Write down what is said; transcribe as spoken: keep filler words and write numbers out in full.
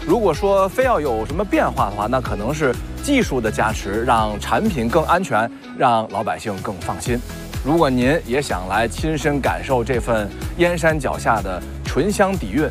如果说非要有什么变化的话，那可能是技术的加持，让产品更安全，让老百姓更放心。如果您也想来亲身感受这份燕山脚下的醇香底蕴，